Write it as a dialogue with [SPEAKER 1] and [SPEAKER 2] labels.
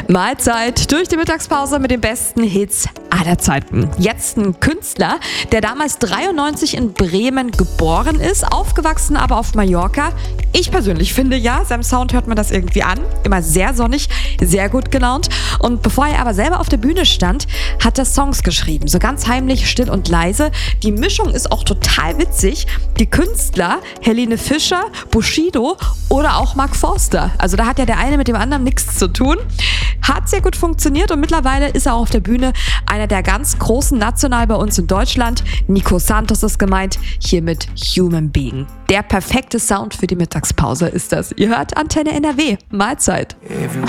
[SPEAKER 1] Mahlzeit durch die Mittagspause mit den besten Hits aller Zeiten. Jetzt ein Künstler, der damals 93 in Bremen geboren ist, aufgewachsen aber auf Mallorca. Ich persönlich finde ja, seinem Sound hört man das irgendwie an. Immer sehr sonnig, sehr gut gelaunt. Und bevor er aber selber auf der Bühne stand, hat er Songs geschrieben. So ganz heimlich, still und leise. Die Mischung ist auch total witzig. Die Künstler, Helene Fischer, Bushido oder auch Mark Forster. Also da hat ja der eine mit dem anderen nichts zu tun. Hat sehr gut funktioniert und mittlerweile ist er auch auf der Bühne einer der ganz großen national bei uns in Deutschland. Nico Santos ist gemeint, hier mit Human Being. Der perfekte Sound für die Mittagspause ist das. Ihr hört Antenne NRW. Mahlzeit.